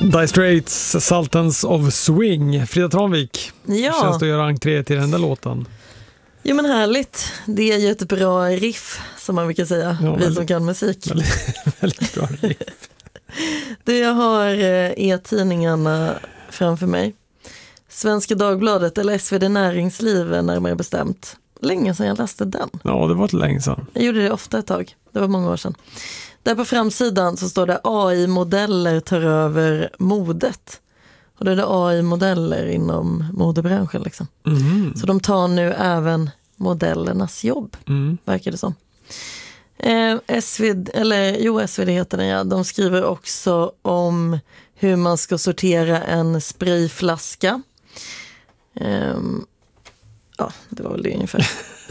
Dire Straits, Sultans of Swing. Frida Tranvik. Ja. Känns det att göra entré till den där låten? Jo men härligt. Det är ju ett bra riff som man brukar säga. Ja, vi som kan musik. Väldigt bra riff. Du, jag har e-tidningarna framför mig. Svenska Dagbladet eller SvD Näringsliv närmare bestämt. Länge sedan jag läste den. Ja, det var ett länge sedan. Jag gjorde det ofta ett tag. Det var många år sedan. Där på framsidan så står det AI-modeller tar över modet. Och det är AI-modeller inom modebranschen liksom. Mm. Så de tar nu även modellernas jobb, verkar det som. SvD heter den, ja. De skriver också om hur man ska sortera en sprayflaska. Ja, det var väl det ungefär.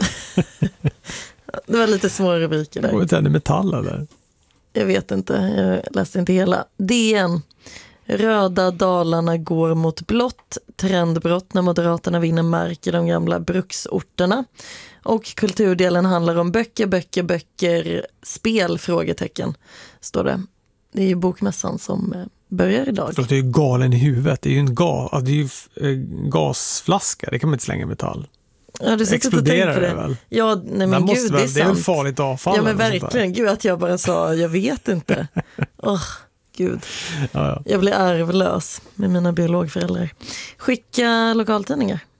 Det var lite små rubriker där. Det var inte en metall eller? Jag vet inte, jag läste inte hela. DN. Röda Dalarna går mot blått. Trendbrott när Moderaterna vinner mark i de gamla bruksorterna. Och kulturdelen handlar om böcker, spel, frågetecken, står det. Det är ju bokmässan som börjar idag. Det är ju galen i huvudet. Det är ju gasflaska, det kan man inte slänga i metall. Ja, du exploderar på det väl? Ja, nej men gud, det är sant. Det är väl farligt avfall. Ja men verkligen, gud att jag bara sa, jag vet inte. Gud. Ja. Jag blir ärvlös med mina biologföräldrar. Skicka lokaltidningar.